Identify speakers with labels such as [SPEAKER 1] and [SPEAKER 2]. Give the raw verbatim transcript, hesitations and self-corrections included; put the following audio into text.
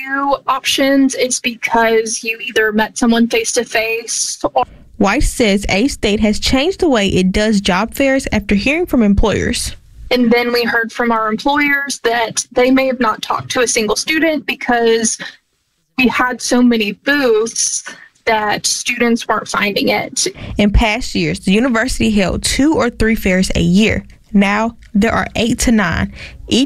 [SPEAKER 1] few options, it's because you either met someone face-to-face or...
[SPEAKER 2] Weiss says A-State has changed the way it does job fairs after hearing from employers.
[SPEAKER 1] And then we heard from our employers that they may have not talked to a single student because we had so many booths that students weren't finding it.
[SPEAKER 2] In past years, the university held two or three fairs a year. Now, there are eight to nine. Each